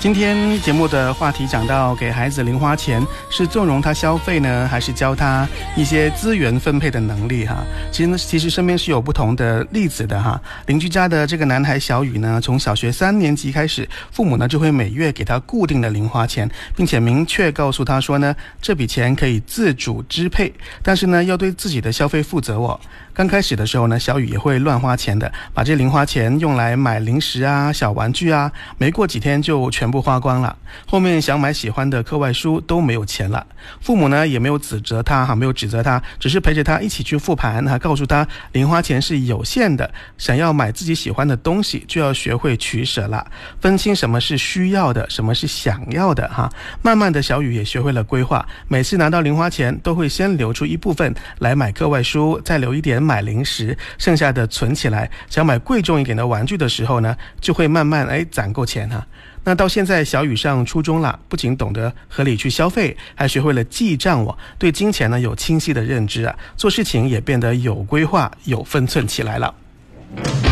今天节目的话题讲到给孩子零花钱是纵容他消费呢，还是教他一些资源分配的能力哈？其实身边是有不同的例子的哈。邻居家的这个男孩小雨呢，从小学3年级开始，父母呢就会每月给他固定的零花钱，并且明确告诉他说呢，这笔钱可以自主支配，但是呢要对自己的消费负责哦。刚开始的时候呢，小雨也会乱花钱的，把这零花钱用来买零食啊、小玩具啊，没过几天就全部花光了。后面想买喜欢的课外书都没有钱了。父母呢也没有指责他，只是陪着他一起去复盘，告诉他零花钱是有限的，想要买自己喜欢的东西就要学会取舍了，分清什么是需要的，什么是想要的哈。慢慢的小雨也学会了规划，每次拿到零花钱都会先留出一部分来买课外书，再留一点买零食，剩下的存起来，想买贵重一点的玩具的时候呢，就会慢慢攒够钱哈。那到现在小雨上初中了，不仅懂得合理去消费，还学会了记账对金钱呢有清晰的认知啊，做事情也变得有规划、有分寸起来了。